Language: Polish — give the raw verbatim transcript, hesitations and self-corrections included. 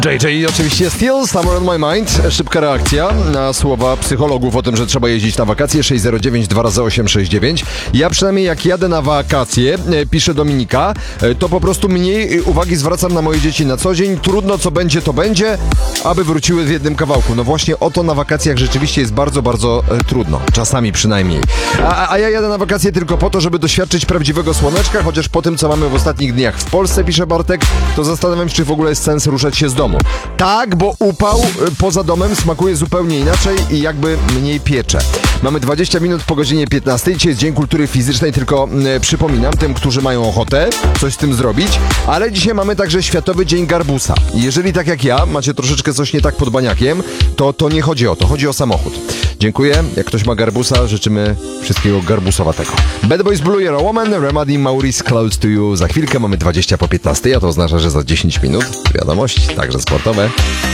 J J oczywiście Still, Summer on My Mind. Szybka reakcja na słowa psychologów o tym, że trzeba jeździć na wakacje. sześć zero dziewięć dwa razy osiem sześć dziewięć. Ja przynajmniej jak jadę na wakacje, pisze Dominika, to po prostu mniej uwagi zwracam na moje dzieci na co dzień. Trudno, co będzie, to będzie, aby wróciły w jednym kawałku. No właśnie o to na wakacjach rzeczywiście jest bardzo, bardzo e, trudno. Czasami przynajmniej. A, a ja jadę na wakacje tylko po to, żeby doświadczyć prawdziwego słoneczka, chociaż po tym, co mamy w ostatnich dniach w Polsce, pisze Bartek, to zastanawiam się, czy w ogóle jest sens ruszać się z domu. Tak, bo upał e, poza domem smakuje zupełnie inaczej i jakby mniej piecze. Mamy dwadzieścia minut po godzinie piętnastej. Dzisiaj jest Dzień Kultury Fizycznej, tylko e, przypominam tym, którzy mają ochotę coś z tym zrobić, ale dzisiaj mamy także Światowy Dzień Garbusa. Jeżeli tak jak ja macie troszeczkę coś nie tak pod baniakiem, to to nie chodzi o to, chodzi o samochód. Dziękuję. Jak ktoś ma garbusa, życzymy wszystkiego garbusowatego. Bad Boys Blue, You're a Woman, Remedy, Maurice, Close to You. Za chwilkę mamy dwadzieścia po piętnastej, a to oznacza, że za dziesięć minut wiadomości, także sportowe.